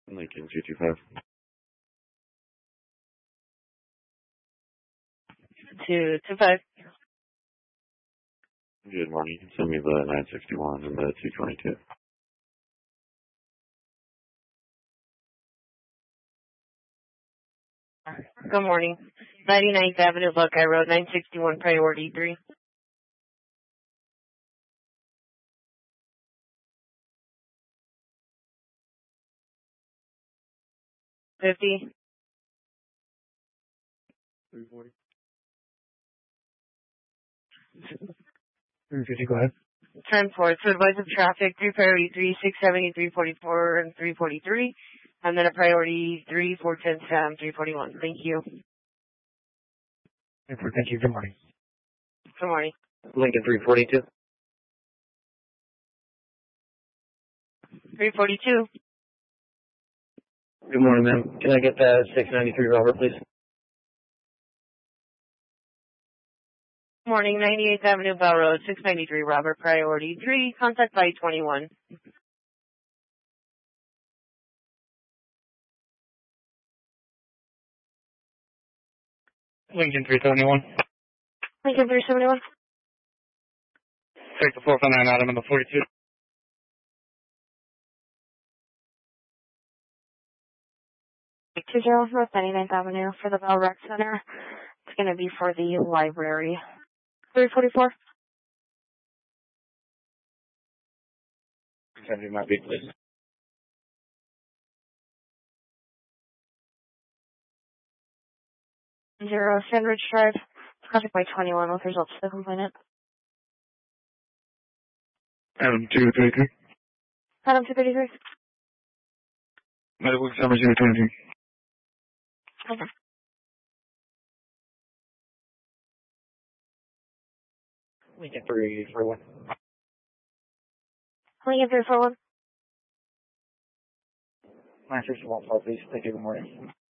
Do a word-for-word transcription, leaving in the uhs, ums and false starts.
Lincoln two two five. Two two five. Good morning. You can send me the nine sixty-one and the two twenty-two. Good morning. ninety-ninth Avenue, Buckeye Road, nine sixty-one, priority three. Fifty. three forty. three fifty, go ahead. Ten four. So advice of traffic, three priority three, six seventy, three forty-four, and three forty-three. And then a priority three, four ten, Sam, three forty-one. Thank you. Thank you. Good morning. Good morning. Lincoln three forty-two. three forty-two. Good morning, ma'am. Can I get that six ninety-three Robert, please? Morning, ninety-eighth Avenue, Bell Road, six ninety-three, Robert, priority three, contact by twenty-one. Lincoln three seventy-one. Lincoln three seventy-one. Take the four five nine Adam and the forty-two. two zero North ninety-ninth Avenue for the Bell Rec Center. It's going to be for the library. three forty-four. Send me my beat, please. Zero Sandridge Drive. Contact by twenty-one with results to the complainant. Adam two thirty-three. Adam two thirty-three. Medical Summer zero twenty-three. Okay. Lincoln three forty-one. Lincoln three forty-one. nine sixty-one, please. Thank you. Good morning.